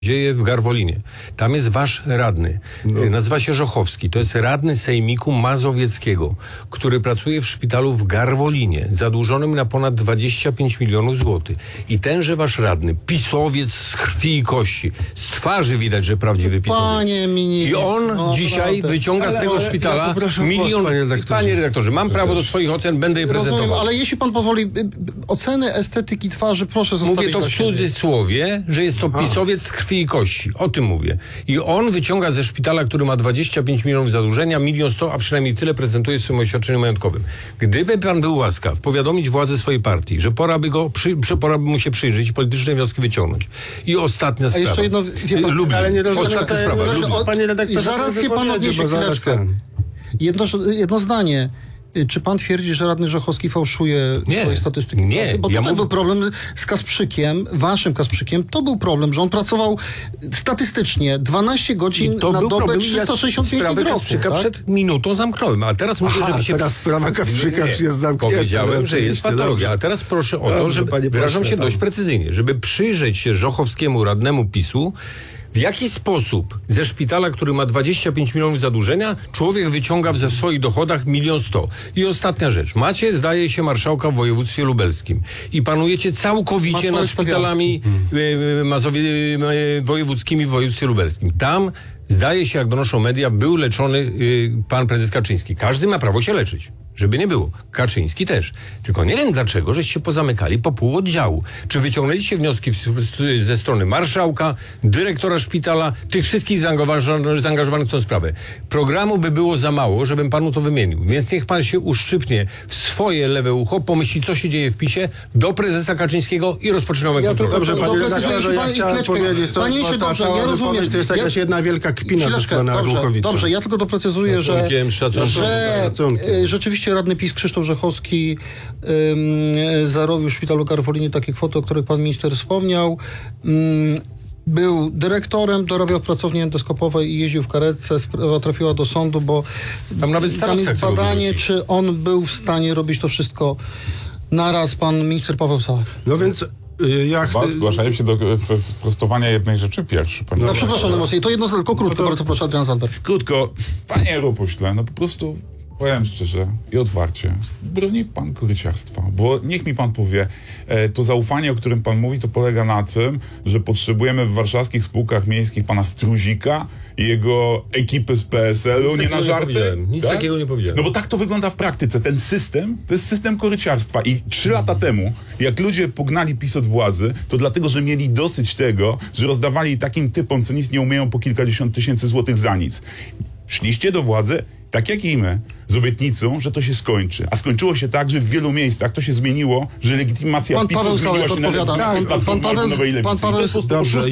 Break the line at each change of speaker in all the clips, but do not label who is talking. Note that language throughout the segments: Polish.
dzieje w Garwolinie. Tam jest wasz radny. Nazywa się Żochowski. To jest radny Sejmiku Mazowieckiego, który pracuje w szpitalu w Garwolinie, zadłużonym na ponad 25 milionów złotych. I tenże wasz radny, pisowiec z krwi i kości, z twarzy widać, że prawdziwy pisowiec.
Panie ministrze,
I on dzisiaj wyciąga z tego szpitala milion... Panie redaktorze, mam prawo do swoich ocen, będę je prezentował.
Rozumiem, ale jeśli pan pozwoli, oceny estetyki twarzy proszę zostawić.
Mówię to w cudzysłowie, że jest to pisowiec z krwi i kości. O tym mówię. I on wyciąga ze szpitala, który ma 25 milionów zadłużenia, 1 100 000, a przynajmniej tyle prezentuje w swoim oświadczeniu majątkowym. Gdyby pan był łaskaw powiadomić władze swojej partii, że pora by mu się przyjrzeć i polityczne wnioski wyciągnąć. I ostatnia sprawa.
A jeszcze jedno...
Lubię.
Ale nie rozumiem,
ostatnia sprawa.
Panie redaktorze,
zaraz się pan odniesie chwileczkę. Jedno zdanie. Czy pan twierdzi, że radny Żochowski fałszuje swoje statystyki?
Nie.
Bo tutaj był problem z Kasprzykiem, waszym Kasprzykiem. To był problem, że on pracował statystycznie 12 godzin na dobę, 365 dni w roku.
Kasprzyka przed minutą zamknąłem, a teraz mówię, żeby się...
teraz sprawa Kasprzyka jest zamknięta.
Powiedziałem, że jest patologia, a teraz proszę o to, żeby, wyrażam się dość precyzyjnie, żeby przyjrzeć się Żochowskiemu, radnemu PiS-u, w jaki sposób ze szpitala, który ma 25 milionów zadłużenia, człowiek wyciąga w swoich dochodach 1 100 000. I ostatnia rzecz. Macie, zdaje się, marszałka w województwie lubelskim i panujecie całkowicie nad szpitalami wojewódzkimi w województwie lubelskim. Tam, zdaje się, jak donoszą media, był leczony pan prezes Kaczyński. Każdy ma prawo się leczyć. Żeby nie było. Kaczyński też. Tylko nie wiem dlaczego, żeście pozamykali po pół oddziału. Czy wyciągnęliście wnioski ze strony marszałka, dyrektora szpitala, tych wszystkich zaangażowanych w tę sprawę. Programu by było za mało, żebym panu to wymienił. Więc niech pan się uszczypnie w swoje lewe ucho, pomyśli, co się dzieje w PiS-ie, do prezesa Kaczyńskiego i rozpoczynamy kontrolę.
Dobrze, panie redaktorze, ja chciałem powiedzieć, co
ja rozumiem.
To jest jakaś jedna wielka kpina ze strony Arłukowicza.
Dobrze, ja tylko doprecyzuję, że rzeczywiście radny PiS Krzysztof Żochowski zarobił w szpitalu Garwolinie takie kwoty, o których pan minister wspomniał. Był dyrektorem, dorabiał w pracowni endoskopowej i jeździł w karetce. Sprawa trafiła do sądu, bo tam jest badanie, czy on był w stanie robić to wszystko naraz. Pan minister Paweł Sałek.
No więc...
Zgłaszałem się do sprostowania jednej rzeczy pierwszy.
No przepraszam najmocniej. To jedno tylko krótko, bardzo proszę, Adrian Zandberg.
Krótko. Panie Ropośle, no po prostu powiem szczerze i otwarcie, broni pan koryciarstwa, bo niech mi pan powie, to zaufanie, o którym pan mówi, to polega na tym, że potrzebujemy w warszawskich spółkach miejskich pana Struzika i jego ekipy z PSL-u, nie na żarty.
Nic takiego nie powiedziałem.
No bo tak to wygląda w praktyce. Ten system, to jest system koryciarstwa i 3 lata temu, jak ludzie pognali PiS od władzy, to dlatego, że mieli dosyć tego, że rozdawali takim typom, co nic nie umieją, po kilkadziesiąt tysięcy złotych za nic. Szliście do władzy, tak jak i my, z obietnicą, że to się skończy. A skończyło się tak, że w wielu miejscach to się zmieniło, że legitymacja PiS-u zmieniła się na Platformę Nowej Lewicy.
Dobrze,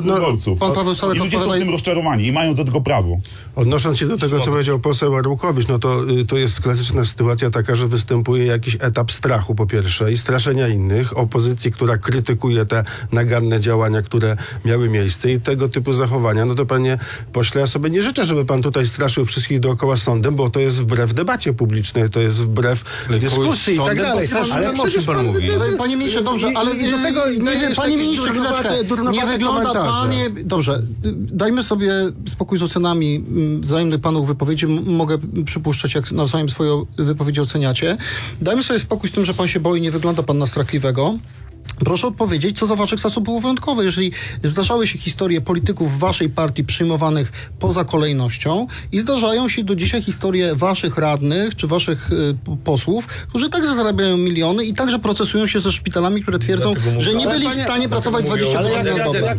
I ludzie są tym rozczarowani i mają do tego prawo.
Odnosząc się do tego, co powiedział poseł Arłukowicz, no to jest klasyczna sytuacja taka, że występuje jakiś etap strachu po pierwsze i straszenia innych, opozycji, która krytykuje te naganne działania, które miały miejsce i tego typu zachowania. No to panie pośle, ja sobie nie życzę, żeby pan tutaj straszył wszystkich dookoła sądem, bo to jest wbrew debacie publicznej, to jest wbrew dyskusji i tak dalej.
Ale przecież pan mówi.
Panie ministrze, dobrze, ale do tego, panie ministrze, chwileczkę, nie wygląda panie... Dobrze, dajmy sobie spokój z ocenami wzajemnych panów wypowiedzi. Mogę przypuszczać, jak nawzajem swoje wypowiedzi oceniacie. Dajmy sobie spokój z tym, że pan się boi, nie wygląda pan na strachliwego. Proszę odpowiedzieć, co za waszych czasów było wyjątkowe. Jeżeli zdarzały się historie polityków w waszej partii przyjmowanych poza kolejnością i zdarzają się do dzisiaj historie waszych radnych czy waszych posłów, którzy także zarabiają miliony i także procesują się ze szpitalami, które twierdzą, że nie byli w stanie pracować 20 lat na dobę.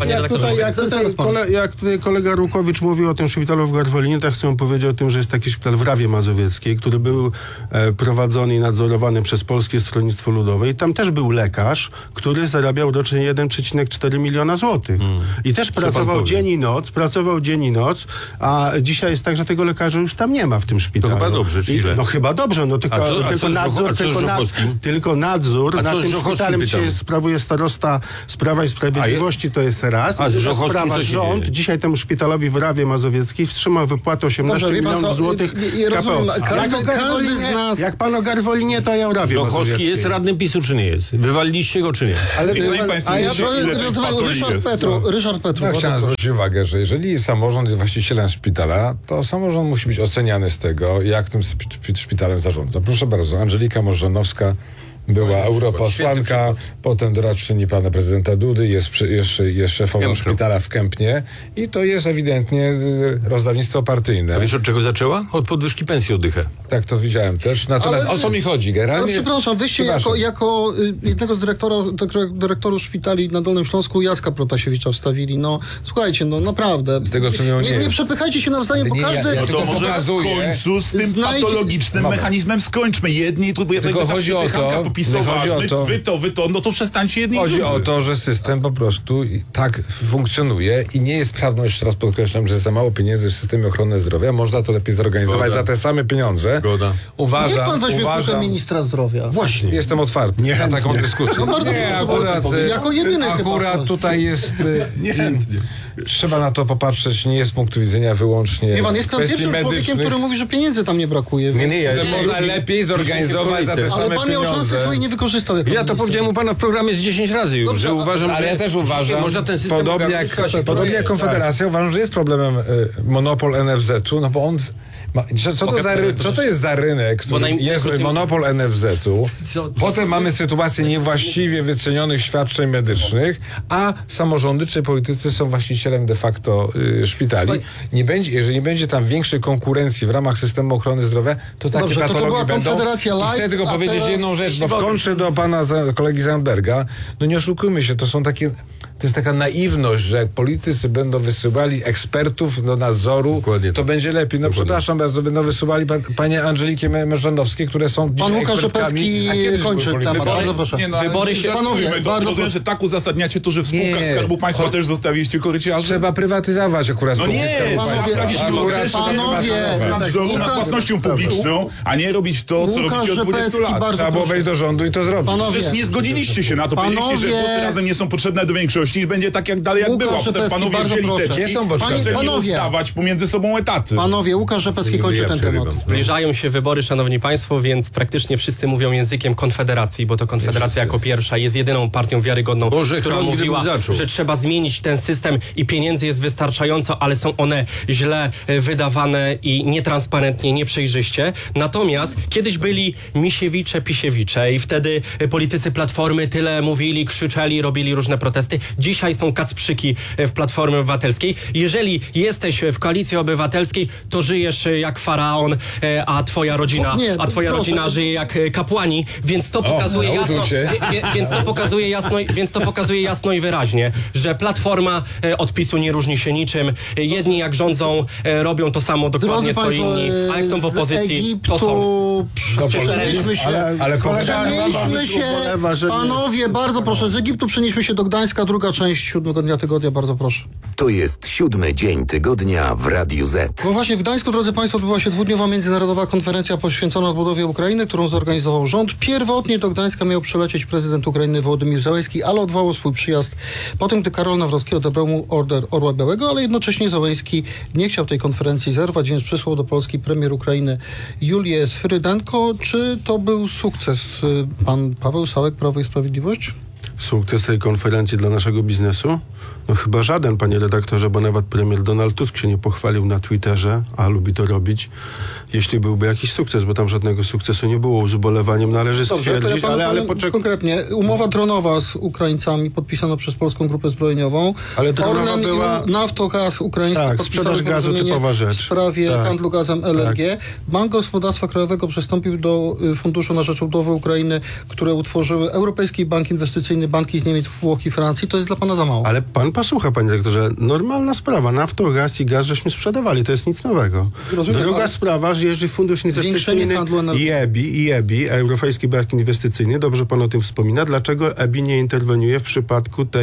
Jak tutaj kolega Arłukowicz mówił o tym szpitalu w Garwolinie, tak chcę powiedzieć o tym, że jest taki szpital w Rawie Mazowieckiej, który był prowadzony i nadzorowany przez Polskie Stronnictwo Ludowe i tam też był lekarz, który zarabiał rocznie 1,4 miliona złotych. I też pracował dzień i noc, a dzisiaj jest tak, że tego lekarza już tam nie ma w tym szpitalu.
To chyba dobrze, czy źle?
No chyba dobrze, no tylko nadzór nad tym szpitalem dzisiaj sprawuje starosta z Prawa i Sprawiedliwości, to jest raz.
A z
sprawa rząd dzisiaj temu szpitalowi w Rawie Mazowieckiej wstrzymał wypłatę 18 milionów złotych z KPO.
Każdy z nas...
Jak pan o Garwolinie, to ja o Rawie Mazowieckiej.
Żochowski jest radnym PiS-u, czy nie jest? Wywaliliście go, czy czy nie?
Ale jeżeli państwo wiecie, ile tych patroli jest.
Ryszard Petru.
No, chciałem zwrócić uwagę, że jeżeli samorząd jest właścicielem szpitala, to samorząd musi być oceniany z tego, jak tym szpitalem zarządza. Proszę bardzo, Andżelika Możdżanowska była europosłanka, potem doradczyni pana prezydenta Dudy, jest szefową szpitala w Kępnie i to jest ewidentnie rozdawnictwo partyjne.
A wiesz, od czego zaczęła? Od podwyżki pensji o dychę.
Tak, to widziałem też. Natomiast o co mi chodzi? Generalnie...
Przepraszam, wyście jako jednego z dyrektorów szpitali na Dolnym Śląsku Jacka Protasiewicza wstawili. No słuchajcie, no naprawdę.
Z tego
nie przepychajcie się nawzajem, bo każdy...
No to może w końcu z tym patologicznym mechanizmem skończmy. Jedni próbują
tylko chodzi o to,
no to przestańcie jedni.
Chodzi o to, że system po prostu tak funkcjonuje i nie jest prawdą, jeszcze raz podkreślam, że za mało pieniędzy w systemie ochrony zdrowia, można to lepiej zorganizować za te same pieniądze.
Niech pan weźmie fotę ministra zdrowia.
Właśnie. Jestem otwarty na taką dyskusję.
No bardzo jako jedyny
akurat tutaj jest... Niechętnie. Trzeba na to popatrzeć nie z punktu widzenia wyłącznie
nie, pan jest pan pierwszym człowiekiem, który mówi, że pieniędzy tam nie brakuje.
Nie, można lepiej zorganizować za te same pieniądze.
Ale pan miał szansę swojej nie wykorzystał.
Ja to powiedziałem u pana w programie z 10 razy już, że uważam,
ale ja też uważam,
można ten system
podobnie jak Konfederacja, uważam, że jest problemem monopol NFZ-u, no bo on... Co to jest za rynek, który jest monopol NFZ-u? Potem mamy sytuację niewłaściwie wycenionych świadczeń medycznych, a samorządy czy politycy są właścicielem de facto szpitali. Jeżeli nie będzie tam większej konkurencji w ramach systemu ochrony zdrowia, to takie patologie będą. I chcę tylko powiedzieć jedną rzecz, bo w kontrze do pana kolegi Zandberga, no nie oszukujmy się, to jest taka naiwność, że jak politycy będą wysyłali ekspertów do nadzoru, to będzie lepiej. No przepraszam bardzo, będą wysyłali panie Andżeliki Możdżanowskie, które są
pan Łukasz Rzepecki kończy temat. Bardzo proszę.
Wybory się... Panowie, rozumiem, że tak uzasadniacie to, że w spółkach Skarbu Państwa też zostawiliście koryciarzy?
Trzeba prywatyzować akurat spółki
nadzoru nad własnością publiczną, a nie robić to, co robicie od 20 lat.
Trzeba było wejść do rządu i to zrobić.
Przecież nie zgodziliście się na to. Powiedzieliście, że głosy razem nie są potrzebne do większości i będzie tak jak dalej jak było. Potem panowie wzięli teczki, zaczęli rozdawać pomiędzy sobą etaty.
Panowie, Łukasz Rzepecki kończy ten temat.
Zbliżają się wybory, szanowni państwo, więc praktycznie wszyscy mówią językiem Konfederacji, bo to Konfederacja jako pierwsza jest jedyną partią wiarygodną, która mówiła, że trzeba zmienić ten system i pieniędzy jest wystarczająco, ale są one źle wydawane i nietransparentnie, nieprzejrzyście. Natomiast kiedyś byli Misiewicze, Pisiewicze i wtedy politycy Platformy tyle mówili, krzyczeli, robili różne protesty. Dzisiaj są kacprzyki w Platformie Obywatelskiej. Jeżeli jesteś w Koalicji Obywatelskiej, to żyjesz jak faraon, a twoja rodzina żyje jak kapłani, więc to pokazuje więc to pokazuje jasno i wyraźnie, że Platforma od PiS-u nie różni się niczym. Jedni jak rządzą, robią to samo dokładnie co inni, a jak są w opozycji, to są.
Przenieśmy się, panowie, bardzo proszę, z Egiptu przenieśmy się do Gdańska, druga część 7 dnia tygodnia, bardzo proszę.
To jest 7 dzień tygodnia w Radiu Z.
No właśnie w Gdańsku, drodzy państwo, odbyła się dwudniowa międzynarodowa konferencja poświęcona odbudowie Ukrainy, którą zorganizował rząd. Pierwotnie do Gdańska miał przylecieć prezydent Ukrainy Wołodymyr Zełenski, ale odwołał swój przyjazd po tym, gdy Karol Nawrocki odebrał mu order Orła Białego, ale jednocześnie Zełenski nie chciał tej konferencji zerwać, więc przysłał do Polski premier Ukrainy Julię Swyrydenko. Czy to był sukces? Pan Paweł Sałek, Prawo i Sprawiedliwość?
Sukces tej konferencji dla naszego biznesu? No chyba żaden, panie redaktorze, bo nawet premier Donald Tusk się nie pochwalił na Twitterze, a lubi to robić, jeśli byłby jakiś sukces, bo tam żadnego sukcesu nie było. Z ubolewaniem należy stwierdzić, ale poczekaj.
Konkretnie, umowa dronowa z Ukraińcami podpisana przez Polską Grupę Zbrojeniową.
Ale dronowa była...
Naftogaz ukraiński
sprzedaż gazu typowa rzecz.
W sprawie handlu gazem LNG. Bank Gospodarstwa Krajowego przystąpił do Funduszu na rzecz Odbudowy Ukrainy, które utworzyły Europejski Bank Inwestycyjny, banki z Niemiec, Włoch i Francji. To jest dla pana za mało.
Ale pan posłucha, panie dyrektorze, normalna sprawa. Naftogaz i gaz żeśmy sprzedawali, to jest nic nowego.
Rozumiem,
druga sprawa, że jeżeli Fundusz Inwestycyjny EBI, Europejski Bank Inwestycyjny, dobrze pan o tym wspomina, dlaczego EBI nie interweniuje w przypadku tej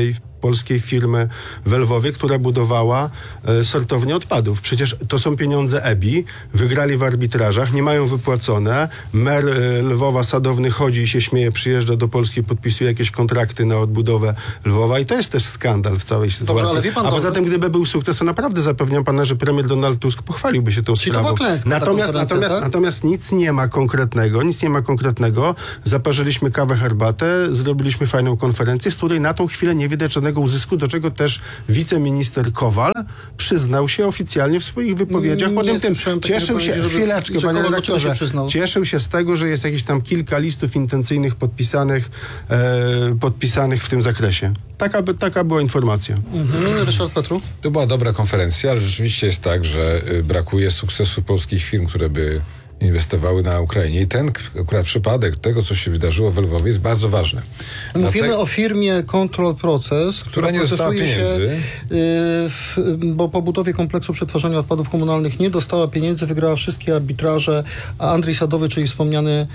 polskiej firmy w Lwowie, która budowała sortownię odpadów. Przecież to są pieniądze EBI, wygrali w arbitrażach, nie mają wypłacone. Mer Lwowa Sadowny chodzi i się śmieje, przyjeżdża do Polski, podpisuje jakieś kontrakty na odbudowę Lwowa i to jest też skandal w całej sytuacji.
Dobrze, ale wie pan,
a poza tym, gdyby był sukces, to naprawdę zapewniam pana, że premier Donald Tusk pochwaliłby się tą sprawą.
To była klęska,
natomiast nic nie ma konkretnego. Zaparzyliśmy kawę, herbatę, zrobiliśmy fajną konferencję, z której na tą chwilę nie widać żadnego uzysku, do czego też wiceminister Kowal przyznał się oficjalnie w swoich wypowiedziach. Potem tym cieszył się, chwileczkę, panie redaktorze, cieszył się z tego, że jest jakieś tam kilka listów intencyjnych podpisanych w tym zakresie. Taka była informacja.
Ryszard Petru?
To była dobra konferencja, ale rzeczywiście jest tak, że brakuje sukcesu polskich firm, które by inwestowały na Ukrainie. I ten akurat przypadek tego, co się wydarzyło w Lwowie, jest bardzo ważny.
Mówimy o firmie Control Process, która
nie dostała pieniędzy.
Bo po budowie kompleksu przetwarzania odpadów komunalnych nie dostała pieniędzy, wygrała wszystkie arbitraże, a Andrzej Sadowy, czyli wspomniany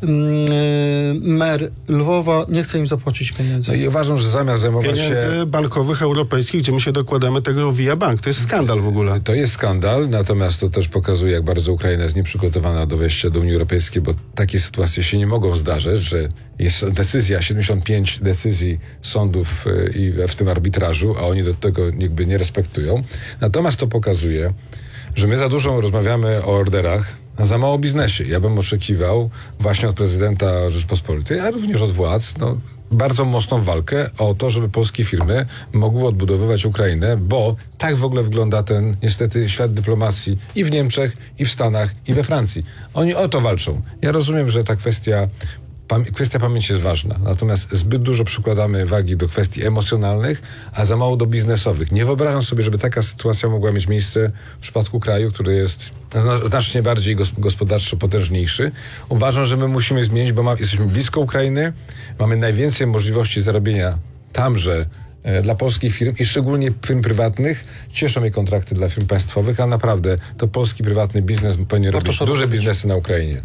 mer Lwowa, nie chce im zapłacić pieniędzy.
No i uważam, że zamiast zajmować
pieniędzy bankowych, europejskich, gdzie my się dokładamy tego via bank. To jest skandal w ogóle.
To jest skandal, natomiast to też pokazuje, jak bardzo Ukraina jest nieprzygotowana do wejścia do Unii Europejskiej, bo takie sytuacje się nie mogą zdarzyć, że jest decyzja, 75 decyzji sądów i w tym arbitrażu, a oni do tego jakby nie respektują. Natomiast to pokazuje, że my za dużo rozmawiamy o orderach, a za mało o biznesie. Ja bym oczekiwał właśnie od prezydenta Rzeczypospolitej, a również od władz, bardzo mocną walkę o to, żeby polskie firmy mogły odbudowywać Ukrainę, bo tak w ogóle wygląda ten niestety świat dyplomacji i w Niemczech, i w Stanach, i we Francji. Oni o to walczą. Ja rozumiem, że ta kwestia pamięci jest ważna, natomiast zbyt dużo przykładamy wagi do kwestii emocjonalnych, a za mało do biznesowych. Nie wyobrażam sobie, żeby taka sytuacja mogła mieć miejsce w przypadku kraju, który jest znacznie bardziej gospodarczo potężniejszy. Uważam, że my musimy zmienić, bo jesteśmy blisko Ukrainy, mamy najwięcej możliwości zarobienia tamże dla polskich firm i szczególnie firm prywatnych. Cieszą mnie kontrakty dla firm państwowych, a naprawdę to polski prywatny biznes powinien robić duże biznesy na Ukrainie.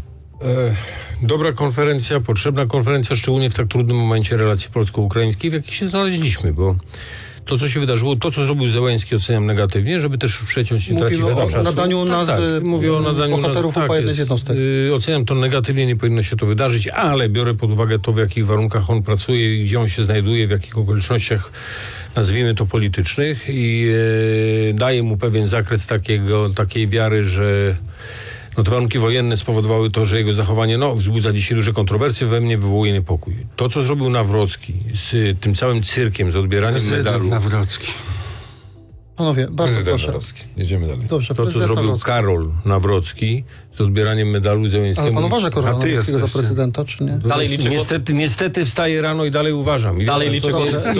Dobra konferencja, potrzebna konferencja, szczególnie w tak trudnym momencie relacji polsko-ukraińskiej, w jakich się znaleźliśmy, bo to, co się wydarzyło, to, co zrobił Zełenski, oceniam negatywnie, żeby też przeciąć nie tracić czasu.
Mówimy o nadaniu nazwy
mówię o nadaniu
bohaterów UPA jednej z jednostek.
Oceniam to negatywnie, nie powinno się to wydarzyć, ale biorę pod uwagę to, w jakich warunkach on pracuje i gdzie on się znajduje, w jakich okolicznościach, nazwijmy to, politycznych i daje mu pewien zakres takiej wiary, że te warunki wojenne spowodowały to, że jego zachowanie wzbudza dzisiaj duże kontrowersje, we mnie wywołuje niepokój. To, co zrobił Nawrocki z tym całym cyrkiem, z odbieraniem medalu.
Nawrocki.
Panowie, bardzo proszę.
Nawrocki. Jedziemy dalej.
Dobrze,
to, co zrobił
Nawrocki.
Karol Nawrocki z odbieraniem medalu Zełenskiemu.
Ale pan uważa Karola Nawrockiego za prezydenta, czy nie?
Dalej liczę.
Niestety wstaję rano i dalej uważam.
Dalej liczę.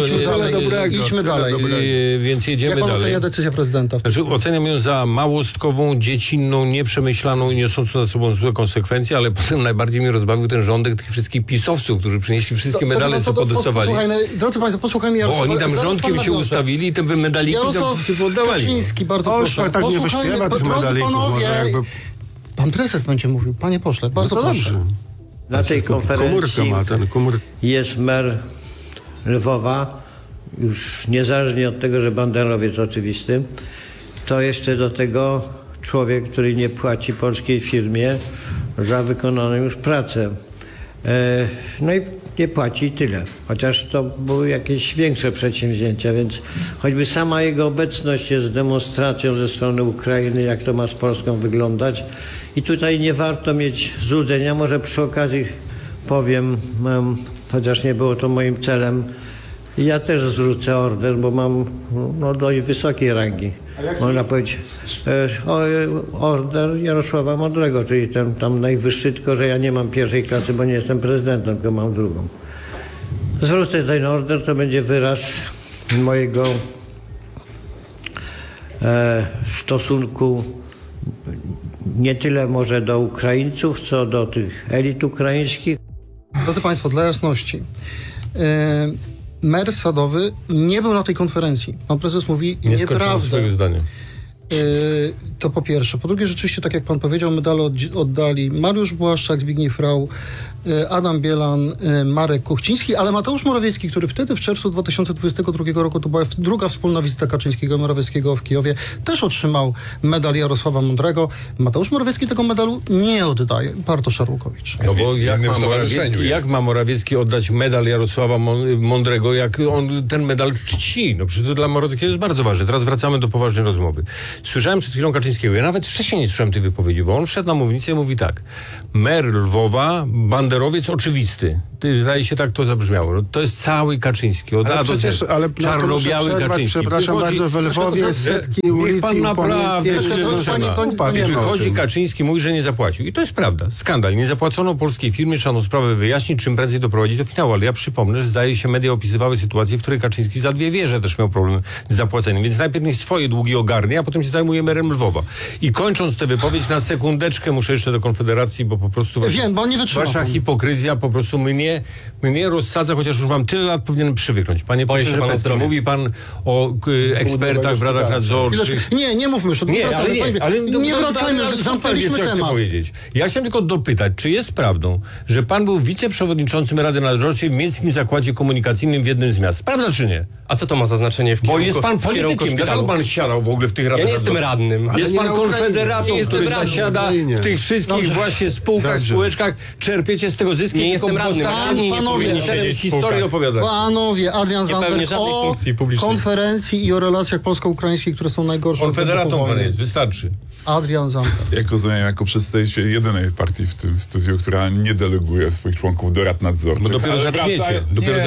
Idźmy dalej.
Więc jedziemy dalej.
Jak pan ocenia decyzję prezydenta?
Oceniam ją za małostkową, dziecinną, nieprzemyślaną i niosącą za sobą złe konsekwencje, ale potem najbardziej mnie rozbawił ten rządek tych wszystkich pisowców, którzy przynieśli wszystkie medale, co podostawali.
Drodzy państwo, posłuchajmy Jarosława.
Bo oni tam rządkiem się ustawili i te medaliki tam wszystkie oddawali.
Kaczyński, bardzo proszę.
Tak nie wyśpiewa tych medalików. Może jakby...
Pan prezes będzie mówił. Panie pośle, bardzo proszę.
Dobrze.
Na tej konferencji jest mer Lwowa, już niezależnie od tego, że banderowiec oczywisty, to jeszcze do tego człowiek, który nie płaci polskiej firmie za wykonaną już pracę. No i nie płaci tyle. Chociaż to były jakieś większe przedsięwzięcia, więc choćby sama jego obecność jest demonstracją ze strony Ukrainy, jak to ma z Polską wyglądać. I tutaj nie warto mieć złudzenia. Może przy okazji powiem, chociaż nie było to moim celem, ja też zwrócę order, bo mam dość wysokiej rangi. Można powiedzieć order Jarosława Modrego, czyli ten tam najwyższy, tylko że ja nie mam pierwszej klasy, bo nie jestem prezydentem, tylko mam drugą. Zwrócę ten order, to będzie wyraz mojego stosunku nie tyle może do Ukraińców, co do tych elit ukraińskich.
Drodzy państwo, dla jasności, mer Sadowy nie był na tej konferencji. Pan prezes mówi nieprawdę.
swojego zdania.
To po pierwsze. Po drugie, rzeczywiście, tak jak pan powiedział, medale oddali Mariusz Błaszczak, Zbigniew Rau, Adam Bielan, Marek Kuchciński, ale Mateusz Morawiecki, który wtedy w czerwcu 2022 roku, to była druga wspólna wizyta Kaczyńskiego i Morawieckiego w Kijowie, też otrzymał medal Jarosława Mądrego. Mateusz Morawiecki tego medalu nie oddaje. Bartosz Arłukowicz.
No bo jak ma Morawiecki oddać medal Jarosława Mądrego, jak on ten medal czci? No przecież to dla Morawieckiego jest bardzo ważne. Teraz wracamy do poważnej rozmowy. Słyszałem przed chwilą Kaczyńskiego. Ja nawet wcześniej nie słyszałem tej wypowiedzi, bo on wszedł na mównicę i mówi tak. Mer Lwowa, banderowiec oczywisty. Zdaje się, tak to zabrzmiało. No, to jest cały Kaczyński. Od A do Z. Czarno-biały Kaczyński.
Przepraszam bardzo, w Lwowie jest setki ulic.
Niech pan naprawdę wychodzi Kaczyński, mówi, że nie zapłacił. I to jest prawda. Skandal. Nie zapłacono polskiej firmie, trzeba tą sprawę wyjaśnić, czym prędzej doprowadzić do finału. Ale ja przypomnę, że zdaje się, media opisywały sytuację, w której Kaczyński za 2 wieże też miał problem z zapłaceniem. Więc najpierw niech swoje długi ogarnie, a potem się zajmuje merem Lwowa. I kończąc tę wypowiedź, na sekundeczkę muszę jeszcze do Konfederacji, bo po prostu wasza hipokryzja po prostu mnie rozsadza, chociaż już mam tyle lat, powinienem przywyknąć. Panie profesorze, mówi pan o ekspertach w radach nadzorczych.
Nie mówmy już. Nie wracajmy, że zamknęliśmy temat.
Powiedzieć. Ja chciałem tylko dopytać, czy jest prawdą, że pan był wiceprzewodniczącym Rady Nadzorczej w Miejskim Zakładzie Komunikacyjnym w jednym z miast? Prawda czy nie?
A co to ma za znaczenie w kierunku?
Bo jest pan politykiem. Dlaczego pan siadał w ogóle w tych radach?
Ja nie jestem radnym.
Jest pan konfederatą, który zasiada w tych wszystkich właśnie spółkach, spółeczkach. Czerpiecie z tego zyski.
Nie jestem radnym.
Historię opowiadać.
Panowie, Adrian Zandberg o konferencji i o relacjach polsko-ukraińskich, które są najgorsze.
Konfederatą pan jest, wystarczy.
Adrian Zandberg.
Jak rozumiem, jako przedstawiciel jedynej partii w tym studiu, która nie deleguje swoich członków do rad nadzorczych.
No dopiero zaczniecie.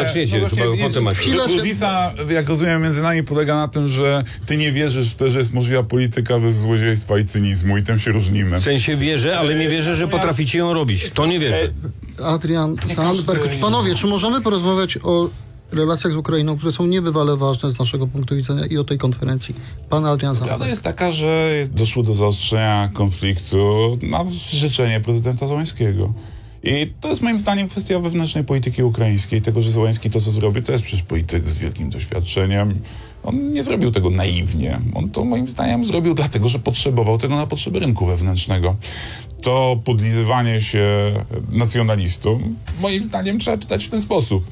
Różnica, jak rozumiem, między nami polega na tym, że ty nie wierzysz w to, że jest możliwa polityka bez złodziejstwa i cynizmu i tym się różnimy.
W sensie wierzę, ale nie wierzę, że potraficie ją robić. To nie wierzę.
Adrian Zandberg. Panowie, czy możemy porozmawiać o relacjach z Ukrainą, które są niebywale ważne z naszego punktu widzenia i o tej konferencji? Pan Adrian Zandberg.
Prawda jest taka, że doszło do zaostrzenia konfliktu na życzenie prezydenta Zełenskiego. I to jest moim zdaniem kwestia wewnętrznej polityki ukraińskiej. Tego, że Zełenski to, co zrobił, to jest przecież polityk z wielkim doświadczeniem. On nie zrobił tego naiwnie. On to moim zdaniem zrobił dlatego, że potrzebował tego na potrzeby rynku wewnętrznego. To podlizywanie się nacjonalistom moim zdaniem trzeba czytać w ten sposób.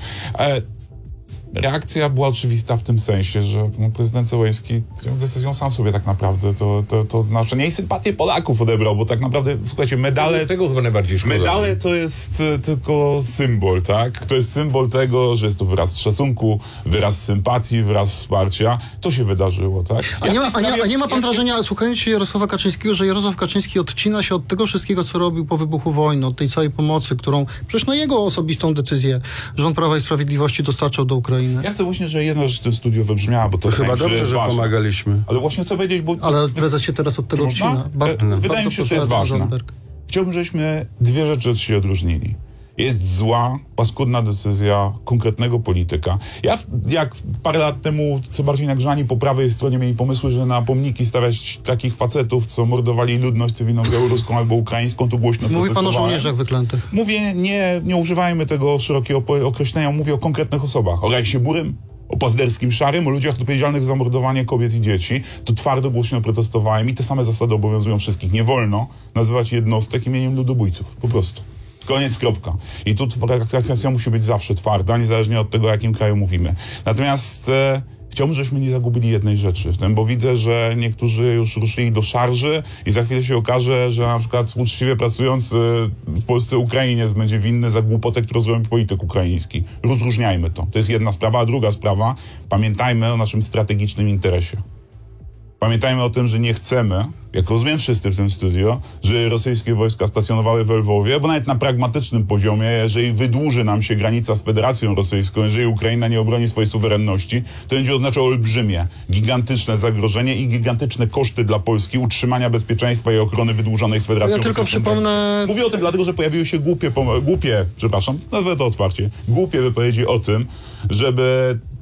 Reakcja była oczywista w tym sensie, że prezydent Zełenski decyzją sam sobie tak naprawdę to znaczenie i sympatię Polaków odebrał, bo tak naprawdę, słuchajcie, medale...
Tego chyba najbardziej szkoda.
Medale to jest tylko symbol, tak? To jest symbol tego, że jest to wyraz szacunku, wyraz sympatii, wyraz wsparcia. To się wydarzyło, tak?
A nie ma pan wrażenia, słuchając się Jarosława Kaczyńskiego, że Jarosław Kaczyński odcina się od tego wszystkiego, co robił po wybuchu wojny, od tej całej pomocy, którą przecież na jego osobistą decyzję rząd Prawa i Sprawiedliwości dostarczał do Ukrainy.
Ja chcę właśnie, że jedna rzecz w tym studiu wybrzmiała, bo to
chyba dobrze, że pomagaliśmy.
Ale właśnie chcę powiedzieć, bo...
Ale prezes się teraz od tego odcina.
Wydaje mi się, że to jest ważne. Chciałbym, żebyśmy 2 rzeczy od siebie odróżnili. Jest zła, paskudna decyzja konkretnego polityka. Jak parę lat temu, co bardziej nagrzani po prawej stronie mieli pomysły, że na pomniki stawiać takich facetów, co mordowali ludność cywilną białoruską albo ukraińską, to głośno
protestowałem. Mówi pan o żołnierzach wyklętych.
Mówię, nie używajmy tego szerokiego określenia, mówię o konkretnych osobach. O Rajsie Burym, o Pazderskim Szarym, o ludziach odpowiedzialnych za mordowanie kobiet i dzieci. To twardo, głośno protestowałem i te same zasady obowiązują wszystkich. Nie wolno nazywać jednostek imieniem ludobójców. Po prostu. Koniec, kropka. I tu reakcja musi być zawsze twarda, niezależnie od tego, o jakim kraju mówimy. Natomiast chciałbym, żebyśmy nie zagubili jednej rzeczy w tym, bo widzę, że niektórzy już ruszyli do szarży i za chwilę się okaże, że na przykład uczciwie pracujący w Polsce Ukrainiec będzie winny za głupotę, którą zrobił polityk ukraiński. Rozróżniajmy to. To jest jedna sprawa. A druga sprawa, pamiętajmy o naszym strategicznym interesie. Pamiętajmy o tym, że nie chcemy, jak rozumiem wszyscy w tym studio, że rosyjskie wojska stacjonowały w Lwowie, bo nawet na pragmatycznym poziomie, jeżeli wydłuży nam się granica z Federacją Rosyjską, jeżeli Ukraina nie obroni swojej suwerenności, to będzie oznaczało olbrzymie, gigantyczne zagrożenie i gigantyczne koszty dla Polski utrzymania bezpieczeństwa i ochrony wydłużonej z Federacją Rosyjską.
Ja tylko przypomnę...
Mówię o tym dlatego, że pojawiły się głupie, nazwę to otwarcie, głupie wypowiedzi o tym, żeby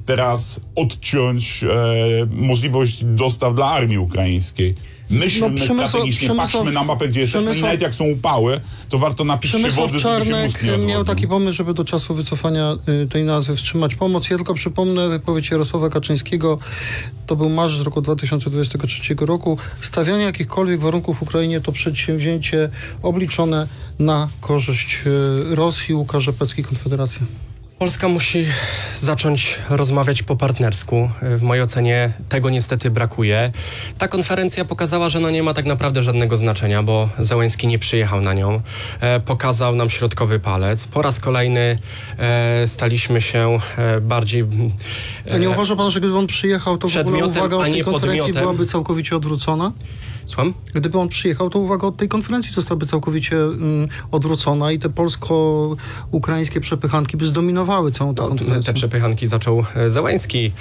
teraz odciąć możliwość dostaw dla armii ukraińskiej. Myślmy strategicznie, patrzmy na mapę, gdzie jesteśmy i nawet jak są upały, to warto napić się wody, żeby się mózg nie odrodził.
miał taki pomysł, żeby do czasu wycofania tej nazwy wstrzymać pomoc. Ja tylko przypomnę wypowiedź Jarosława Kaczyńskiego, to był marzec roku 2023 roku. Stawianie jakichkolwiek warunków Ukrainie to przedsięwzięcie obliczone na korzyść Rosji. Łukasz Rzepecki, Konfederacja.
Polska musi zacząć rozmawiać po partnersku. W mojej ocenie tego niestety brakuje. Ta konferencja pokazała, że nie ma tak naprawdę żadnego znaczenia, bo Zełenski nie przyjechał na nią. Pokazał nam środkowy palec. Po raz kolejny staliśmy się bardziej...
A nie uważa pan, że gdyby on przyjechał, to w ogóle uwaga od tej konferencji byłaby całkowicie odwrócona?
Słucham?
Gdyby on przyjechał, to uwaga od tej konferencji zostałaby całkowicie odwrócona i te polsko-ukraińskie przepychanki by zdominowały całą tę konferencję.
Te przepychanki zaczął Zełenski,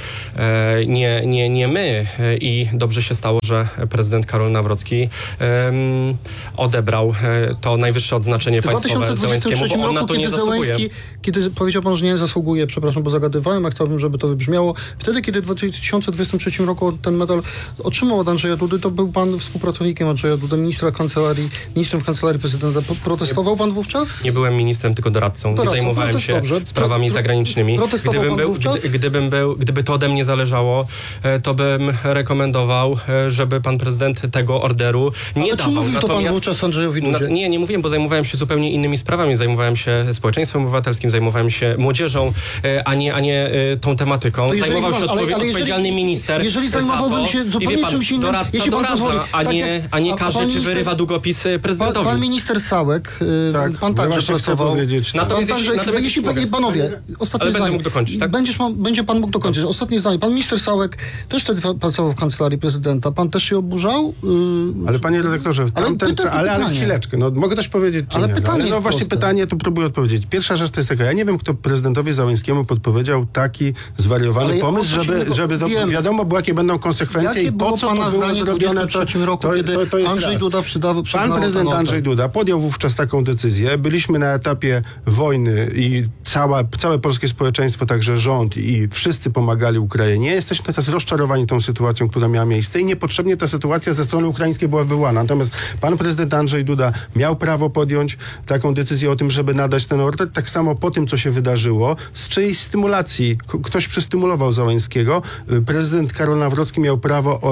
nie my. I dobrze się stało, że prezydent Karol Nawrocki odebrał to najwyższe odznaczenie państwowe Zełenskiemu, bo on na to nie zasługuje.
Kiedy powiedział pan, że nie zasługuje, przepraszam, bo zagadywałem, a chciałbym, żeby to wybrzmiało. Wtedy, kiedy w 2023 roku ten medal otrzymał od Andrzeja Dudy, to był pan współpracownikiem Andrzeja Dudy, ministrem w kancelarii prezydenta. Protestował pan wówczas?
Nie byłem ministrem, tylko doradcą. Nie zajmowałem się sprawami zagranicznymi. Gdyby to ode mnie zależało, to bym rekomendował, żeby pan prezydent tego orderu nie dawał.
Czy mówił to pan wówczas Andrzejowi Dudzie?
Nie mówiłem, bo zajmowałem się zupełnie innymi sprawami. Zajmowałem się społeczeństwem obywatelskim, zajmowałem się młodzieżą, a nie tą tematyką. Zajmował się odpowiedzialny minister.
Jeżeli zajmowałbym się zupełnie czymś innym, jeśli pan pozwoli,
a nie każe, czy wyrywa długopis prezydentowi.
Pan minister Sałek, pan także pracował. Panowie, ostatnie zdanie.
Będę mógł dokończyć, tak?
Będzie pan mógł dokończyć. Ostatnie zdanie. Pan minister Sałek też wtedy pracował w kancelarii prezydenta. Pan też się oburzał?
Ale panie redaktorze, ale chwileczkę. Mogę też powiedzieć, czy
ale
nie?
Pytanie
właśnie pytanie, to próbuję odpowiedzieć. Pierwsza rzecz to jest taka, ja nie wiem, kto prezydentowi Zełenskiemu podpowiedział taki zwariowany pomysł, żeby wiadomo było, jakie będą konsekwencje i po co to było zrobione.
To jest Andrzej Duda
Pan prezydent Andrzej Duda podjął wówczas taką decyzję. Byliśmy na etapie wojny i całe polskie społeczeństwo, także rząd i wszyscy pomagali Ukrainie. Jesteśmy teraz rozczarowani tą sytuacją, która miała miejsce i niepotrzebnie ta sytuacja ze strony ukraińskiej była wywołana. Natomiast pan prezydent Andrzej Duda miał prawo podjąć taką decyzję o tym, żeby nadać ten order. Tak samo po tym, co się wydarzyło, z czyjejś stymulacji. Ktoś przystymulował Zełenskiego. Prezydent Karol Nawrocki miał prawo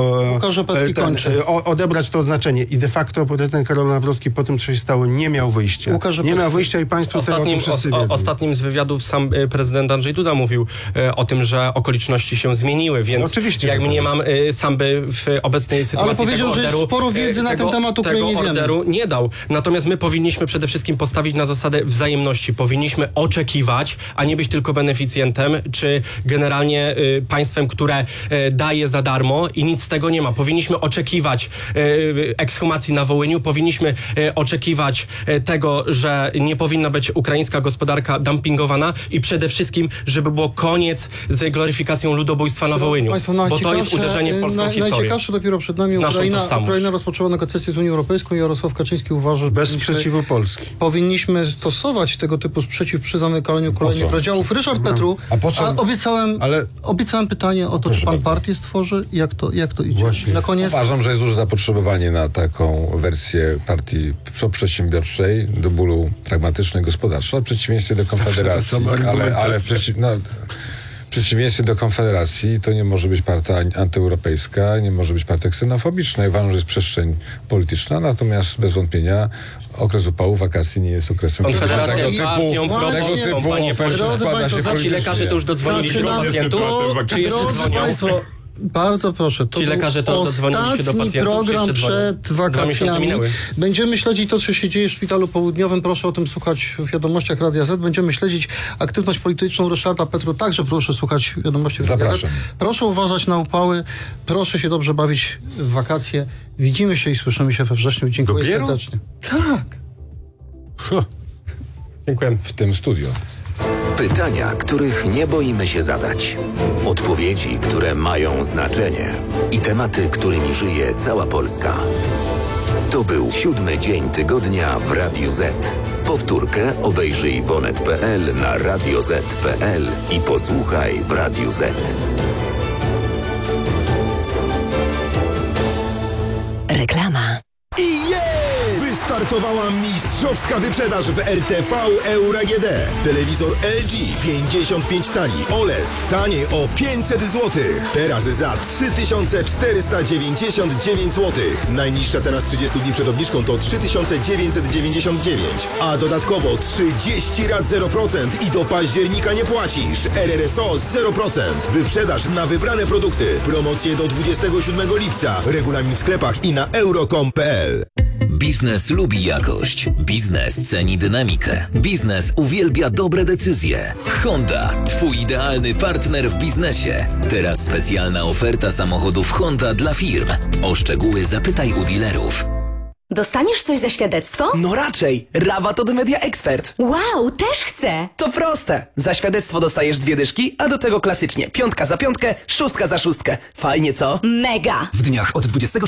odebrać to oznaczenie i de facto prezydent Karol Nawrocki po tym, co się stało, nie miał wyjścia. Nie miał wyjścia i państwo tego o tym wszyscy wiedzą.
Ostatnim z wywiadów sam prezydent Andrzej Duda mówił o tym, że okoliczności się zmieniły, więc oczywiście, jak mniemam, sam by w obecnej sytuacji
ale powiedział, że sporo wiedzy na ten temat Ukrainie
orderu nie dał. Natomiast my powinniśmy przede wszystkim postawić na zasadę wzajemności. Powinniśmy oczekiwać, a nie być tylko beneficjentem, czy generalnie państwem, które daje za darmo i nic z tego nie ma. Powinniśmy oczekiwać ekshumacji na Wołyniu, powinniśmy oczekiwać tego, że nie powinna być ukraińska gospodarka dumpingowana i przede wszystkim, żeby było koniec z gloryfikacją ludobójstwa na Wołyniu. Bo to jest uderzenie w polską historię.
Najciekawsze dopiero przed nami Ukraina rozpoczęła negocjacje z Unią Europejską i Jarosław Kaczyński uważa, że
bez sprzeciwu Polski
powinniśmy stosować tego typu sprzeciw przy zamykaniu kolejnych rozdziałów. Ryszard Petru, obiecałem pytanie o to, czy pan partię stworzy, jak to idzie.
Właśnie. Na koniec... Uważam, że jest duże zapotrzebowanie na taką wersję partii przedsiębiorczej, do bólu pragmatycznej, gospodarczej, w przeciwieństwie do Konfederacji, w przeciwieństwie do Konfederacji to nie może być partia antyeuropejska, nie może być partia ksenofobiczna. I uważam, że jest przestrzeń polityczna, natomiast bez wątpienia okres upału wakacji nie jest okresem
Konfederacja jest partią pro-typu, panie pośle. Ci lekarze to już dodzwonili się do pacjentów, czy jeszcze dzwonią?
Bardzo proszę. To
ci lekarze to dodzwonili się do pacjentów,
program przed wakacjami. Będziemy śledzić to, co się dzieje w Szpitalu Południowym. Proszę o tym słuchać w Wiadomościach Radia Z. Będziemy śledzić aktywność polityczną Ryszarda Petru. Także proszę słuchać Wiadomości Radia Z. Proszę uważać na upały. Proszę się dobrze bawić w wakacje. Widzimy się i słyszymy się we wrześniu. Dziękuję serdecznie. Tak.
Dziękuję.
W tym studio.
Pytania, których nie boimy się zadać. Odpowiedzi, które mają znaczenie. I tematy, którymi żyje cała Polska. To był 7. dzień tygodnia w Radiu Z. Powtórkę obejrzyj w onet.pl, na radioz.pl i posłuchaj w Radiu Z.
Reklama.
I wystartowała mistrzowska wyprzedaż w RTV Euro AGD. Telewizor LG 55 cali OLED taniej o 500 zł. Teraz za 3499 zł. Najniższa teraz 30 dni przed obniżką to 3999. A dodatkowo 30 rat 0% i do października nie płacisz. RRSO 0%. Wyprzedaż na wybrane produkty. Promocje do 27 lipca. Regulamin w sklepach i na euro.com.pl.
Biznes lubi jakość. Biznes ceni dynamikę. Biznes uwielbia dobre decyzje. Honda, twój idealny partner w biznesie. Teraz specjalna oferta samochodów Honda dla firm. O szczegóły zapytaj u dealerów.
Dostaniesz coś za świadectwo?
No raczej. Rabat od Media Expert.
Wow, też chcę.
To proste. Za świadectwo dostajesz 2 dyszki, a do tego klasycznie 5 za 5, 6 za 6. Fajnie, co?
Mega.
W dniach od 20